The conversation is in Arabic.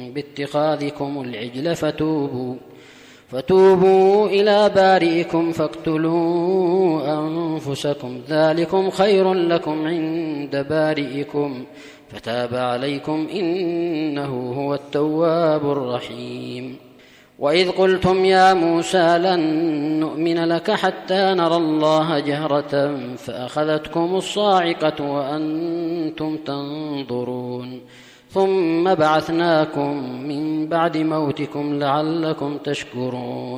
باتخاذكم العجل فتوبوا إلى بارئكم فاقتلوا أنفسكم ذلكم خير لكم عند بارئكم فتاب عليكم إنه هو التواب الرحيم. وإذ قلتم يا موسى لن نؤمن لك حتى نرى الله جهرة فأخذتكم الصاعقة وأنتم تنظرون ثم بعثناكم من بعد موتكم لعلكم تشكرون.